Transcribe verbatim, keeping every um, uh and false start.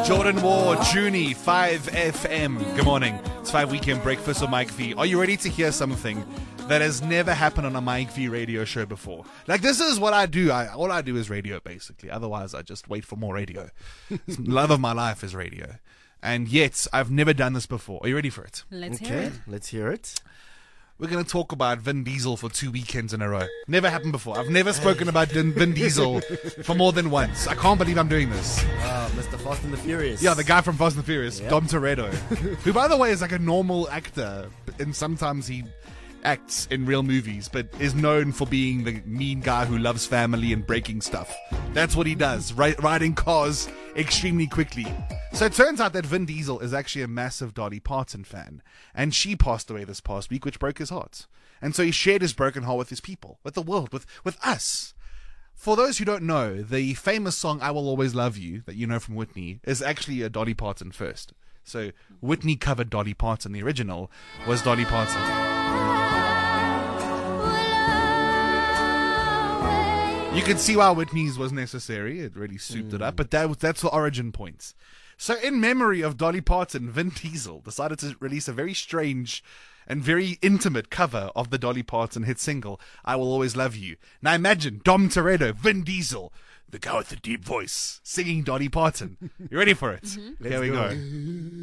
Jordan Ward, Junie, five F M. Good morning. It's five Weekend Breakfast with Mike V. Are you ready to hear something that has never happened on a Mike V radio show before? Like, this is what I do. I, all I do is radio, basically. Otherwise, I just wait for more radio. The love of my life is radio. And yet, I've never done this before. Are you ready for it? Let's Okay, hear it. let's hear it. We're going to talk about Vin Diesel for two weekends in a row. Never happened before. I've never spoken about Vin Vin Diesel for more than once. I can't believe I'm doing this. Uh, Mister Fast and the Furious. Yeah, the guy from Fast and the Furious, Yep. Dom Toretto, who, by the way, is like a normal actor, and sometimes he acts in real movies, but is known for being the mean guy who loves family and breaking stuff. That's what he does, ri- riding cars extremely quickly. So it turns out that Vin Diesel is actually a massive Dolly Parton fan, and she passed away this past week, which broke his heart. And so he shared his broken heart with his people, with the world, with, with us. For those who don't know, the famous song I Will Always Love You, that you know from Whitney, is actually a Dolly Parton first. So Whitney covered Dolly Parton. The original was Dolly Parton. You can see why Whitney's was necessary. It really souped it up, but that, that's the origin points. So in memory of Dolly Parton, Vin Diesel decided to release a very strange and very intimate cover of the Dolly Parton hit single, I Will Always Love You. Now imagine Dom Toretto, Vin Diesel, the guy with the deep voice, singing Dolly Parton. You ready for it? Mm-hmm. Here we go.